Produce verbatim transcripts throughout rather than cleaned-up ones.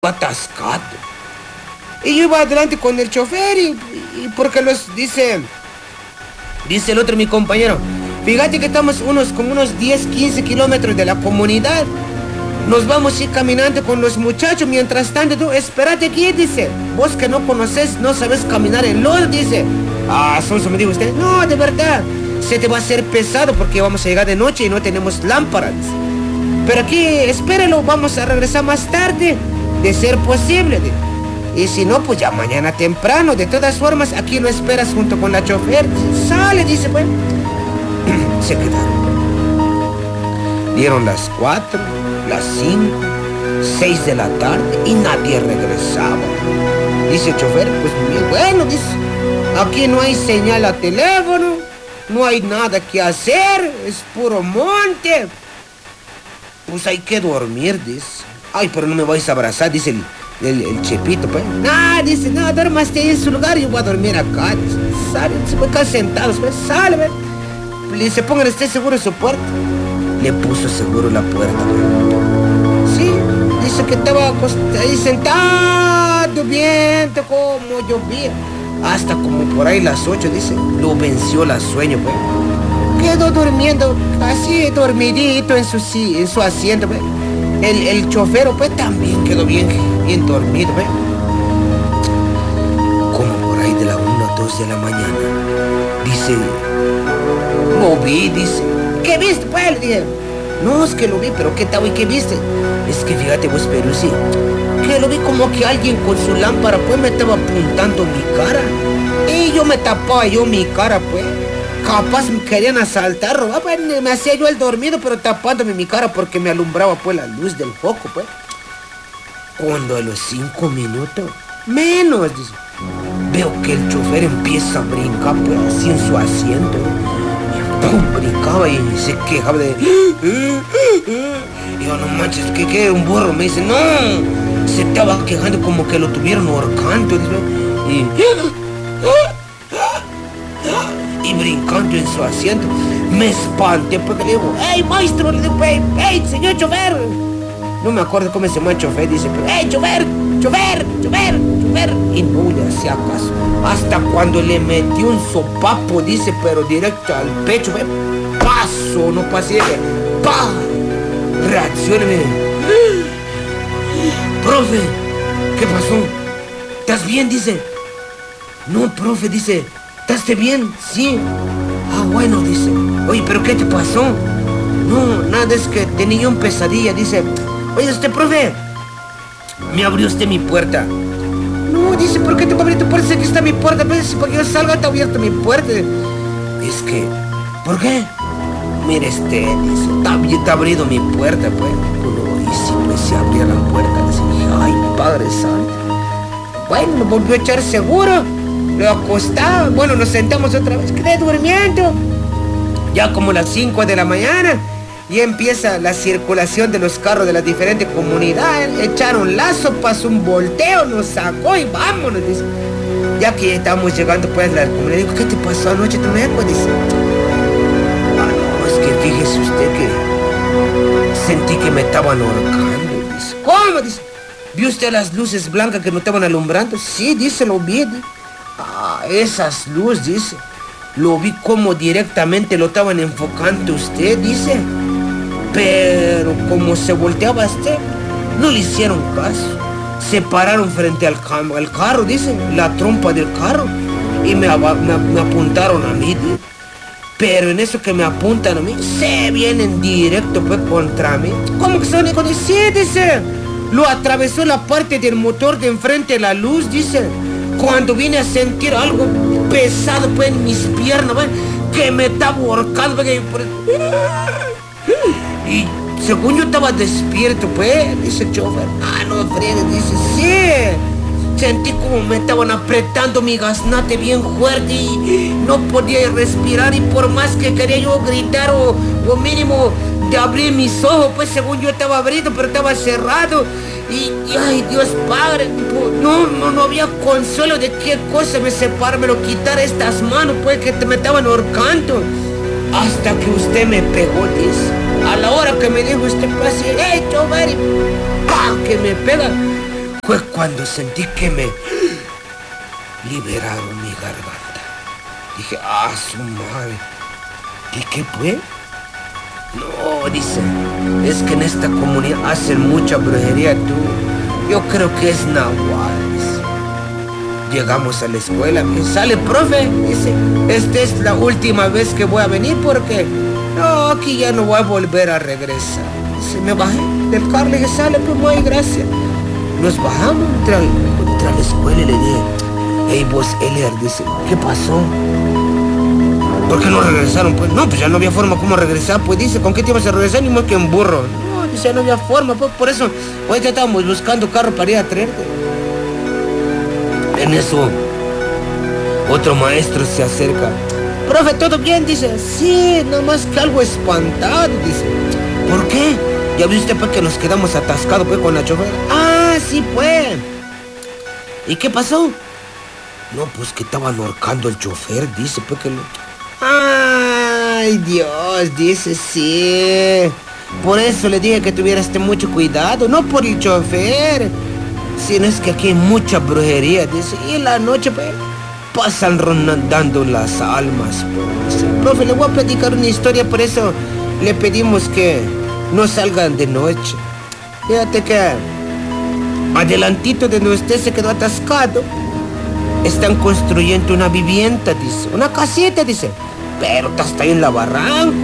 atascado. Y yo iba adelante con el chofer y, y porque los dice, dice el otro, mi compañero, fíjate que estamos unos como unos diez, quince kilómetros de la comunidad. Nos vamos a ir caminando con los muchachos. Mientras tanto tú, espérate aquí, dice. Vos que no conoces, no sabes caminar en lodo, dice. Ah, Sonso, me dijo usted. No, de verdad, se te va a hacer pesado porque vamos a llegar de noche y no tenemos lámparas. Pero aquí, espéralo, vamos a regresar más tarde, de ser posible. Y si no, pues ya mañana temprano. De todas formas, aquí lo esperas junto con la chofer. Sale, dice, pues. Se quedaron. Dieron las cuatro, las cinco, seis de la tarde y nadie regresaba. Dice el chofer, pues bien, bueno, dice, aquí no hay señal a teléfono, no hay nada que hacer, es puro monte. Pues hay que dormir, dice. Ay, pero no me vais a abrazar, dice el, el, el Chepito, pues. No, dice, no, duérmase en su lugar, yo voy a dormir acá. Dice, sale, se puede quedar sentados, pues, sale, pues. Le dice, pongan usted seguro su puerta. Le puso seguro la puerta, pues. Sí, dice que estaba ahí sentado, viendo como llovía. Hasta como por ahí las ocho, dice, lo venció la sueño, pues. Quedó durmiendo, así dormidito en su, en su asiento, pues. El, el chofero, pues, también quedó bien, bien dormido, pues. Como por ahí de la una o dos de la mañana, dice, lo vi, dice. ¿Qué viste, pues? Le dije, no, es que lo vi, pero ¿qué tal y qué viste? Es que fíjate vos, pero sí, que lo vi como que alguien con su lámpara, pues, me estaba apuntando mi cara. Y yo me tapaba yo mi cara, pues. Capaz me querían asaltar, robar, pues, me hacía yo el dormido, pero tapándome mi cara porque me alumbraba, pues, la luz del foco, pues. Cuando a los cinco minutos, menos, dice, veo que el chofer empieza a brincar, pues, así en su asiento, y pum, brincaba y se quejaba de... Y yo, no manches, ¿qué, qué? Un burro. Me dice, no, se estaba quejando como que lo tuvieron ahorcando, dice, y... y brincando en su asiento. Me espanté porque le digo, ¡hey, maestro! Le digo, ¡hey, señor chofer! No me acuerdo cómo se llama el chofer, dice, pero ¡hey, chofer! ¡Chofer! ¡Chofer! ¡Chofer! Y no le hacía caso. Hasta cuando le metió un sopapo, dice, pero directo al pecho, ¿ve? Paso, no pasé, ¡pa! Reacciona, mire. Profe, ¿qué pasó? ¿Estás bien? Dice. No, profe, dice, ¿estás bien? Sí. Ah, bueno, dice. Oye, ¿pero qué te pasó? No, nada, es que tenía un pesadilla, dice. Oye, usted, profe, me abrió usted mi puerta. No, dice, ¿por qué te va a abrir tu puerta? Aquí está mi puerta, pues, para que yo salga, está abierta mi puerta. Es que, ¿por qué? Mire, este, dice, está, está abrido mi puerta, pues. No, y si pues se abría la puerta, dice, ay, Padre Santo. Bueno, me volvió a echar seguro. Lo acostaba, bueno, nos sentamos otra vez, quedé durmiendo. Ya como las cinco de la mañana, y empieza la circulación de los carros de las diferentes comunidades. Echaron lazo, pasó un volteo, nos sacó y vámonos, dice. Ya que estamos llegando pues a la comunidad, digo, ¿qué te pasó anoche, tu meco? Dice, ah, no, es que fíjese usted que sentí que me estaban ahorcando, dice. ¿Cómo? Dice, ¿vio usted las luces blancas que me estaban alumbrando? Sí, dice, lo vi, dice. Ah, esas luces, dice, lo vi como directamente lo estaban enfocando usted, dice. Pero como se volteaba usted, no le hicieron caso. Se pararon frente al, al carro, dice, la trompa del carro, y me, me, me apuntaron a mí, dice. Pero en eso que me apuntan a mí, se vienen directo pues contra mí. ¿Cómo que son? Dice, sí, dice, lo atravesó la parte del motor de enfrente de la luz, dice. Cuando vine a sentir algo pesado pues en mis piernas, pues, que me estaba ahorcando, pues, y según yo estaba despierto, pues, dice el chofer, ah, no fregues, dice, sí, sentí como me estaban apretando mi gaznate bien fuerte y no podía respirar, y por más que quería yo gritar o, o mínimo de abrir mis ojos, pues según yo estaba abriendo, pero estaba cerrado. Y, y ay, Dios Padre, no, no, no había consuelo de qué cosa me separara, me lo quitara estas manos, pues, que te me estaban ahorcando. Hasta que usted me pegó, dice. A la hora que me dijo usted, pues, hey, chofer, y ¡pam! Que me pega. fue cuando sentí que me liberaron mi garganta. Dije, ah, su madre. ¿Y qué fue? No, dice, es que en esta comunidad hacen mucha brujería, tú. Yo creo que es nahual. Llegamos a la escuela, me sale, profe, dice, esta es la última vez que voy a venir porque no, aquí ya no voy a volver a regresar. Dice, me bajé del carro, le dije, sale, pues muy gracias. Nos bajamos, entré, entré a la escuela y le dije, hey, vos, Eliar, dice, ¿qué pasó? ¿Por qué no regresaron? Pues no, pues ya no había forma como regresar, pues dice, ¿con qué te ibas a regresar? Ni más que en burro. No, dice, ya no había forma, pues por eso hoy ya estábamos buscando carro para ir a traerte. En eso, otro maestro se acerca. Profe, ¿todo bien? Dice, sí, nada más que algo espantado, dice. ¿Por qué? Ya viste pues que nos quedamos atascados pues con la chofer. Ah, sí pues. ¿Y qué pasó? No, pues que estaban ahorcando el chofer, dice pues que lo... Ay, Dios, dice, sí. Por eso le dije que tuviera este mucho cuidado, no por el chofer. Si no es que aquí hay mucha brujería, dice, y en la noche, pues, pasan rondando las almas, pues. Dice, profe, le voy a platicar una historia, por eso le pedimos que no salgan de noche. Fíjate que adelantito de donde usted se quedó atascado, están construyendo una vivienda, dice, una casita, dice, pero está hasta ahí en la barranco.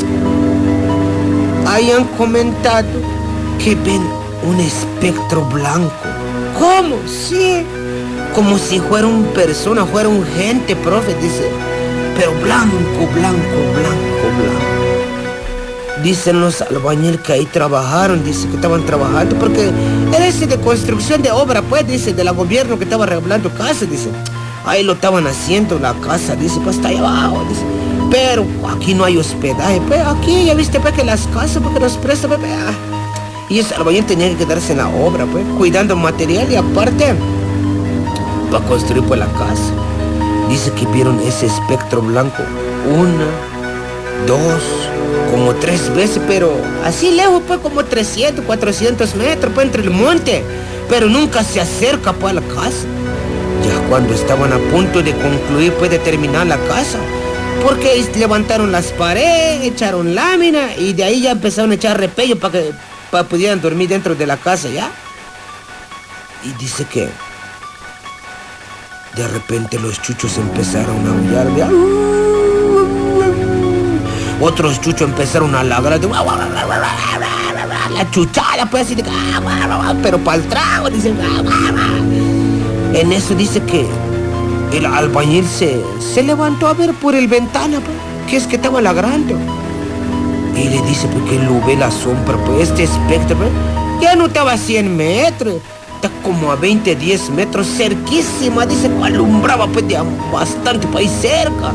Ahí han comentado que ven un espectro blanco. ¿Cómo? Sí. Como si fuera un persona, fuera un gente, profe, dice. Pero blanco, blanco, blanco, blanco. Dicen los albañiles que ahí trabajaron, dice que estaban trabajando, porque era ese de construcción de obra, pues, dice, de la gobierno que estaba arreglando casas, dice. Ahí lo estaban haciendo la casa, dice, pues está ahí abajo, dice. Pero aquí no hay hospedaje, pues, aquí ya viste, pues, que las casas, porque nos prestan, pues, ah. Y ese albañil tenía que quedarse en la obra, pues, cuidando material y aparte, para construir pues la casa. Dice que vieron ese espectro blanco una, dos, como tres veces, pero así lejos, pues, como trescientos, cuatrocientos metros, pues, entre el monte. Pero nunca se acerca, pues, a la casa. Ya cuando estaban a punto de concluir, pues, de terminar la casa, porque levantaron las paredes, echaron lámina y de ahí ya empezaron a echar repello para que para pudieran dormir dentro de la casa, ¿ya? Y dice que de repente los chuchos empezaron a aullar, ¿ya? Otros chuchos empezaron a ladrar, la chuchada, pues, así de... pero para el trago, dice. En eso dice que el albañil se, se levantó a ver por el ventana, pues, que es que estaba ladrando. Y le dice pues, que lo ve la sombra, pues este espectro, pues, ya no estaba a cien metros, está como a veinte, diez metros, cerquísima, dice, alumbraba pues de bastante para ahí cerca.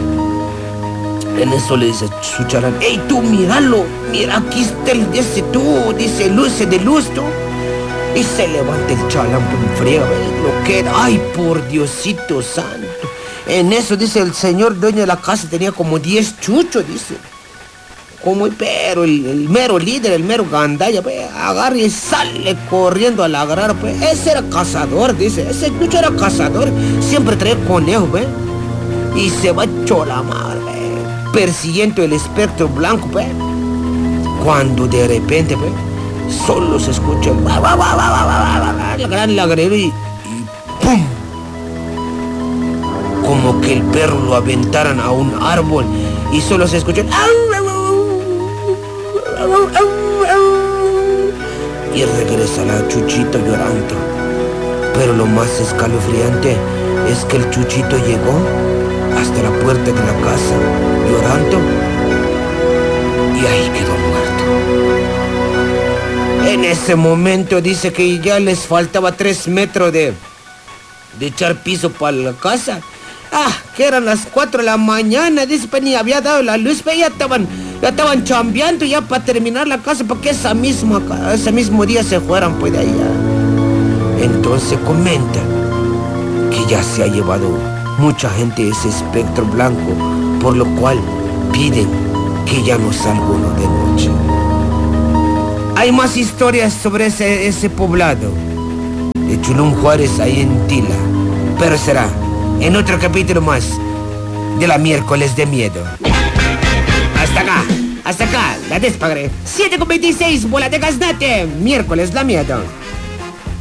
En eso le dice su charán, ¡ey tú, míralo! Mira, aquí está el, ese tú, dice, luce de luz, tú. Y se levanta el chalán, pues friega, lo queda, ¡ay, por Diosito santo! En eso, dice, el señor dueño de la casa tenía como diez chuchos, dice. Como, pero el, el mero líder, el mero gandalla, pues, agarra y sale corriendo a agarrar, pues. Ese era cazador, dice. Ese chucho era cazador. Siempre traía conejo, pues. Y se va hecho la madre, pues, persiguiendo el espectro blanco, pues. Cuando de repente, pues, solo se escucha el gran lagrero y, y ¡pum! Como que el perro lo aventaran a un árbol y solo se escucha y regresa la Chuchito llorando. Pero lo más escalofriante es que el Chuchito llegó hasta la puerta de la casa llorando y ahí quedó muerto. En ese momento dice que ya les faltaba tres metros de, de echar piso para la casa. Ah, que eran las cuatro de la mañana, dice, pues ni había dado la luz, pero ya estaban, ya estaban chambeando ya para terminar la casa, porque esa misma, ese mismo día se fueran pues de allá. Entonces comenta que ya se ha llevado mucha gente ese espectro blanco, por lo cual piden que ya no salga uno de noche. Hay más historias sobre ese, ese poblado. de Chulum Juárez ahí en Tila. Pero será en otro capítulo más de la miércoles de miedo. Hasta acá, hasta acá, la Despagre. siete con veintiséis, bola de gaznate. Miércoles la miedo.